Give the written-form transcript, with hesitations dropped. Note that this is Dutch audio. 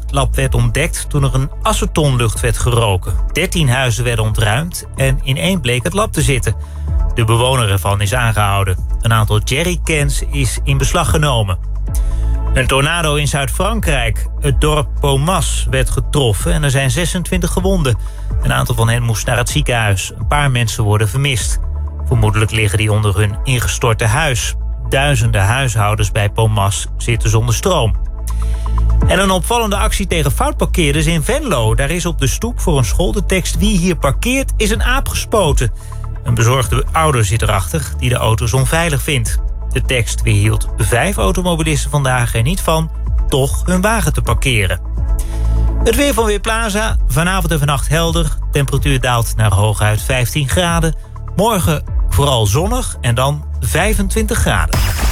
Het lab werd ontdekt toen er een acetonlucht werd geroken. 13 huizen werden ontruimd en in 1 bleek het lab te zitten. De bewoner ervan is aangehouden. Een aantal jerrycans is in beslag genomen. Een tornado in Zuid-Frankrijk. Het dorp Pomas werd getroffen en er zijn 26 gewonden. Een aantal van hen moest naar het ziekenhuis. Een paar mensen worden vermist. Vermoedelijk liggen die onder hun ingestorte huis. Duizenden huishoudens bij Pomas zitten zonder stroom. En een opvallende actie tegen foutparkeerders in Venlo. Daar is op de stoep voor een school de tekst: wie hier parkeert is een aap gespoten. Een bezorgde ouder zit erachter die de auto's onveilig vindt. De tekst weerhield 5 automobilisten vandaag er niet van toch hun wagen te parkeren. Het weer van Weerplaza. Vanavond en vannacht helder. Temperatuur daalt naar hooguit 15 graden. Morgen vooral zonnig en dan 25 graden.